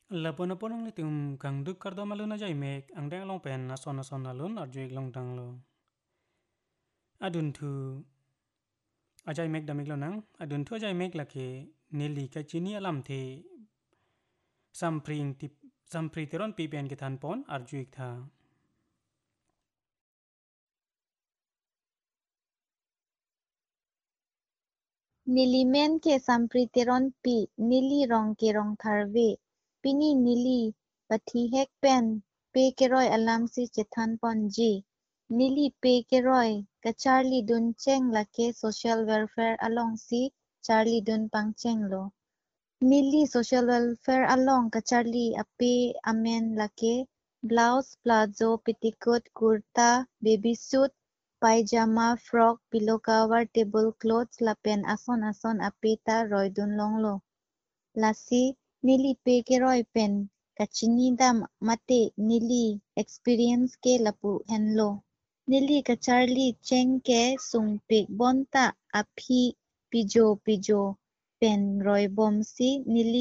Lapon ang litum kang duk kardo malun ajay mek ang deng long pen nason alun arjuik long tang lo. Adun tu ajay mek damik lo nang adun tu ajay mek lake nili kachini alam te sampri teron pi pen kitan pon arjuik tha. Nilimen ke sampriteron pi nili rong ke rong tharve. Pini nili pati hek pen pe keroy alam si chethan pon ji. Nili pe keroy ka Charlie dun cheng lake social welfare along si Charlie dun pang cheng lo. Nili social welfare along ka Charlie ape amen lake blouse, plazo, petticoat, kurta, baby suit, pajama, frock, pillow cover, tablecloths lapen ason apeta roy dun long lo. Lasi nili pe ke roy pen kachini da mate nili experience ke lapu hen lo. Nili ka Charlie cheng ke sung pek bonta api pijo pen roy bom si nili